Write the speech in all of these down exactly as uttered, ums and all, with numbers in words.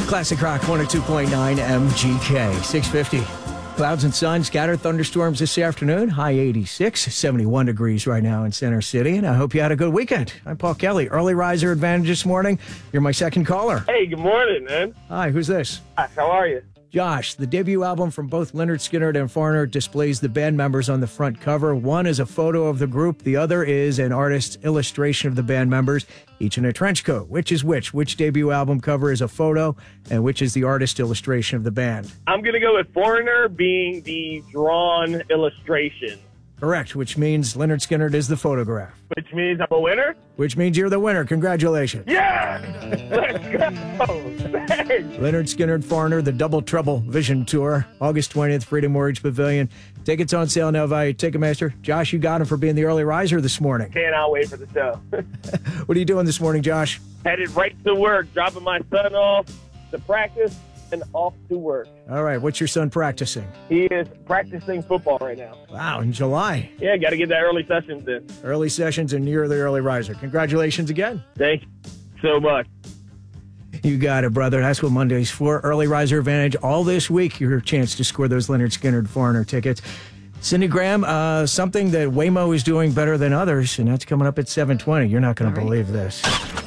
Classic Rock one oh two point nine M G K. six fifty. Clouds and sun, scattered thunderstorms this afternoon. High eighty-six, seventy-one degrees right now in Center City. And I hope you had a good weekend. I'm Paul Kelly. Early riser advantage this morning. You're my second caller. Hey, good morning, man. Hi, who's this? Hi, how are you? Josh. The debut album from both Lynyrd Skynyrd and Foreigner displays the band members on the front cover. One is a photo of the group. The other is an artist's illustration of the band members, each in a trench coat. Which is which? Which debut album cover is a photo, and which is the artist illustration of the band? I'm going to go with Foreigner being the drawn illustration. Correct, which means Lynyrd Skynyrd is the photograph. Which means I'm a winner? Which means you're the winner. Congratulations. Yeah! Let's go! Thanks! Lynyrd Skynyrd Foreigner, the Double Trouble Vision Tour, August twentieth, Freedom Mortgage Pavilion. Tickets on sale now via Ticketmaster. Josh, you got him for being the early riser this morning. Cannot wait for the show. What are you doing this morning, Josh? Headed right to work, dropping my son off to practice and off to work. All right, what's your son practicing? He is practicing football right now. Wow, in July. Yeah, got to get that early sessions in. Early sessions and you're the early riser. Congratulations again. Thank you so much. You got it, brother. That's what Monday's for. Early riser advantage all this week. Your chance to score those Lynyrd Skynyrd Foreigner tickets. Cindy Graham, uh, something that Waymo is doing better than others, and that's coming up at seven twenty. You're not going to believe this.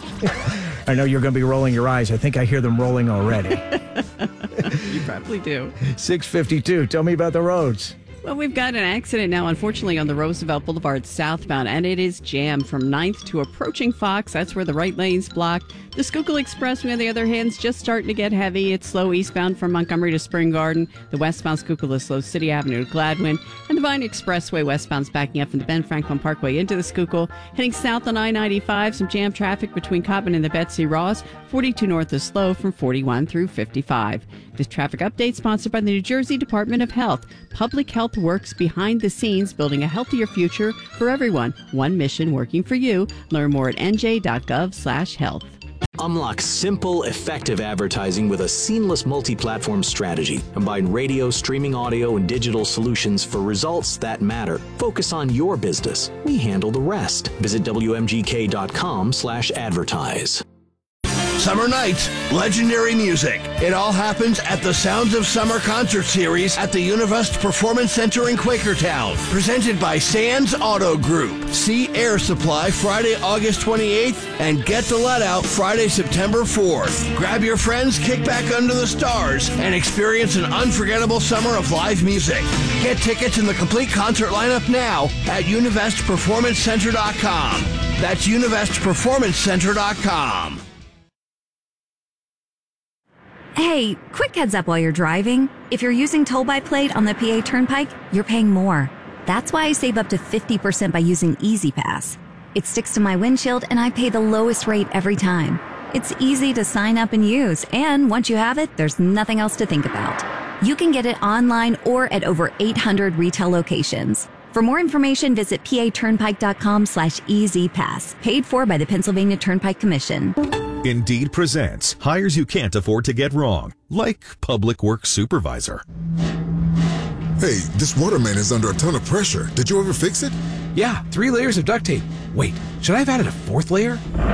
I know you're going to be rolling your eyes. I think I hear them rolling already. You probably do. six fifty-two. Tell me about the roads. Well, we've got an accident now, unfortunately, on the Roosevelt Boulevard southbound, and it is jammed from ninth to approaching Fox. That's where the right lane's blocked. The Schuylkill Expressway, on the other hand, is just starting to get heavy. It's slow eastbound from Montgomery to Spring Garden. The westbound Schuylkill is slow City Avenue to Gladwin. And the Vine Expressway westbound's backing up from the Ben Franklin Parkway into the Schuylkill. Heading south on I ninety-five, some jam traffic between Cobbin and the Betsy Ross. forty-two north is slow from forty-one through fifty-five. This traffic update sponsored by the New Jersey Department of Health. Public health works behind the scenes, building a healthier future for everyone. One mission working for you. Learn more at n j dot gov slash health. Unlock simple, effective advertising with a seamless multi-platform strategy. Combine radio, streaming audio, and digital solutions for results that matter. Focus on your business. We handle the rest. Visit w m g k dot com slash advertise. Summer nights, legendary music. It all happens at the Sounds of Summer concert series at the Univest Performance Center in Quakertown. Presented by Sands Auto Group. See Air Supply Friday, August twenty-eighth and Get the Let Out Friday, September fourth. Grab your friends, kick back under the stars, and experience an unforgettable summer of live music. Get tickets and the complete concert lineup now at univest performance center dot com. That's univest performance center dot com. Hey, quick heads up while you're driving. If you're using Toll by Plate on the P A Turnpike, you're paying more. That's why I save up to fifty percent by using Easy Pass. It sticks to my windshield and I pay the lowest rate every time. It's easy to sign up and use, and once you have it, there's nothing else to think about. You can get it online or at over eight hundred retail locations. For more information, visit p a turnpike dot com slash easy pass. Paid for by the Pennsylvania Turnpike Commission. Indeed presents hires you can't afford to get wrong, like public works supervisor. Hey, this water main is under a ton of pressure. Did you ever fix it? Yeah, three layers of duct tape. Wait, should I have added a fourth layer?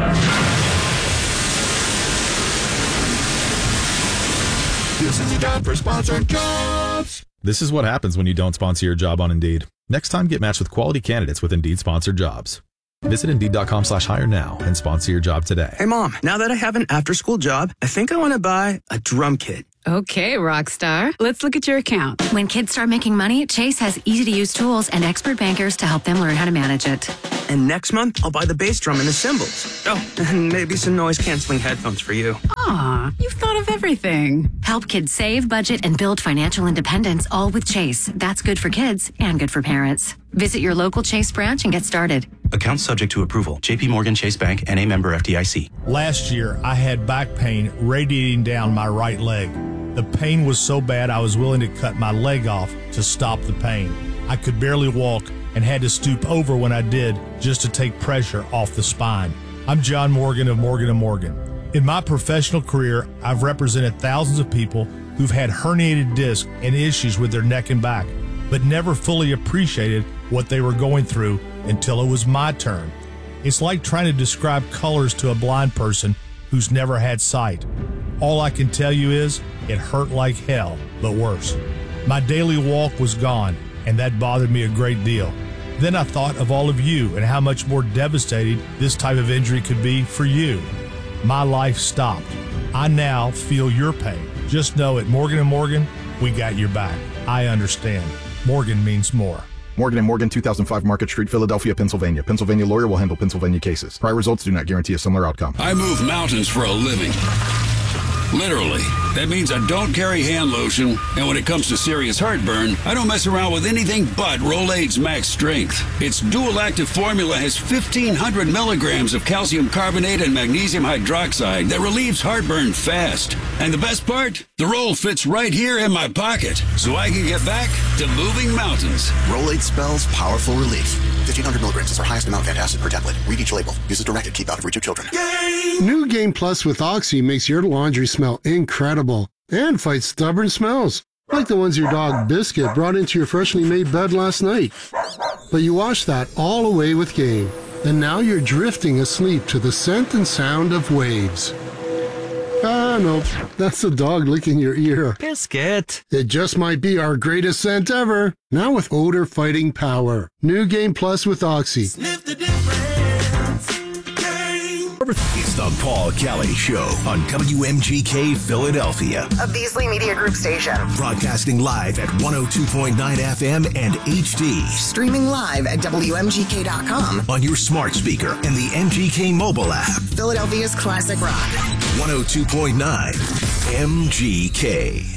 This is your time for sponsored jobs. This is what happens when you don't sponsor your job on Indeed. Next time, get matched with quality candidates with Indeed sponsored jobs. Visit Indeed dot com slash hire now and sponsor your job today. Hey, Mom, now that I have an after-school job, I think I want to buy a drum kit. Okay, rock star. Let's look at your account. When kids start making money, Chase has easy-to-use tools and expert bankers to help them learn how to manage it. And next month, I'll buy the bass drum and the cymbals. Oh, and maybe some noise-canceling headphones for you. Aw, you've thought of everything. Help kids save, budget, and build financial independence, all with Chase. That's good for kids and good for parents. Visit your local Chase branch and get started. Account subject to approval. J P Morgan Chase Bank, N A member F D I C. Last year, I had back pain radiating down my right leg. The pain was so bad I was willing to cut my leg off to stop the pain. I could barely walk and had to stoop over when I did just to take pressure off the spine. I'm John Morgan of Morgan and Morgan. In my professional career, I've represented thousands of people who've had herniated discs and issues with their neck and back, but never fully appreciated what they were going through until it was my turn. It's like trying to describe colors to a blind person who's never had sight. All I can tell you is it hurt like hell, but worse. My daily walk was gone, and that bothered me a great deal. Then I thought of all of you and how much more devastating this type of injury could be for you. My life stopped. I now feel your pain. Just know at Morgan and Morgan, we got your back. I understand. Morgan means more. Morgan and Morgan, two thousand five Market Street, Philadelphia, Pennsylvania. Pennsylvania lawyer will handle Pennsylvania cases. Prior results do not guarantee a similar outcome. I move mountains for a living. Literally. That means I don't carry hand lotion, and when it comes to serious heartburn, I don't mess around with anything but Rolaids Max Strength. Its dual-active formula has fifteen hundred milligrams of calcium carbonate and magnesium hydroxide that relieves heartburn fast. And the best part? The roll fits right here in my pocket, so I can get back to moving mountains. Rolaids spells powerful relief. fifteen hundred milligrams is our highest amount of antacid per tablet. Read each label. Use as directed. Keep out of reach of children. New Game Plus with Oxy makes your laundry smell incredible and fights stubborn smells, like the ones your dog Biscuit brought into your freshly made bed last night. But you washed that all away with Game, and now you're drifting asleep to the scent and sound of waves. Ah, no, that's the dog licking your ear. Biscuit. It just might be our greatest scent ever, now with odor-fighting power. New Game Plus with Oxy. Sniff the difference. It's the Paul Kelly Show on W M G K Philadelphia. A Beasley Media Group station. Broadcasting live at one oh two point nine F M and H D. Streaming live at W M G K dot com. On your smart speaker and the M G K mobile app. Philadelphia's classic rock. one oh two point nine M G K.